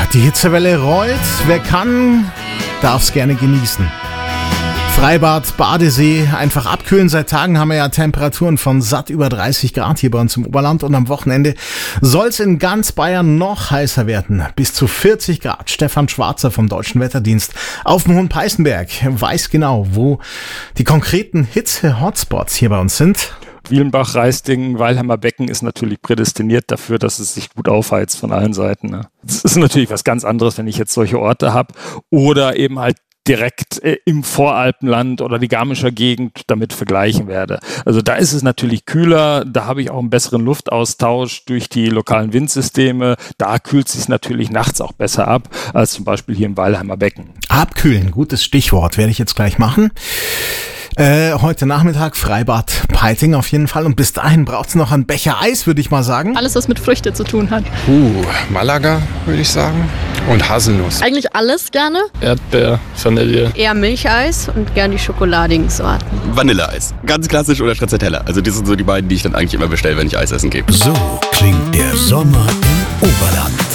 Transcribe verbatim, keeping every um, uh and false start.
die Hitzewelle rollt. Wer kann, darf es gerne genießen. Freibad, Badesee, einfach abkühlen. Seit Tagen haben wir ja Temperaturen von satt über dreißig Grad hier bei uns im Oberland. Und am Wochenende soll es in ganz Bayern noch heißer werden. Bis zu vierzig Grad. Stefan Schwarzer vom Deutschen Wetterdienst auf dem Hohen Peißenberg weiß genau, wo die konkreten Hitze-Hotspots hier bei uns sind. Wielenbach, Reisdingen, Weilheimer Becken ist natürlich prädestiniert dafür, dass es sich gut aufheizt von allen Seiten. Ne? Das ist natürlich was ganz anderes, wenn ich jetzt solche Orte habe oder eben halt direkt äh, im Voralpenland oder die Garmischer Gegend damit vergleichen werde. Also da ist es natürlich kühler, da habe ich auch einen besseren Luftaustausch durch die lokalen Windsysteme. Da kühlt es sich natürlich nachts auch besser ab, als zum Beispiel hier im Weilheimer Becken. Abkühlen, gutes Stichwort, werde ich jetzt gleich machen. Äh, heute Nachmittag Freibad Peiting auf jeden Fall. Und bis dahin braucht es noch einen Becher Eis, würde ich mal sagen. Alles, was mit Früchte zu tun hat. Uh, Malaga, würde ich sagen. Und Haselnuss. Eigentlich alles gerne. Erdbeer, Vanille. Eher Milcheis und gern die schokoladigen Sorten. Vanilleeis. Ganz klassisch oder Stracciatella. Also das sind so die beiden, die ich dann eigentlich immer bestelle, wenn ich Eis essen gehe. So klingt der Sommer im Oberland.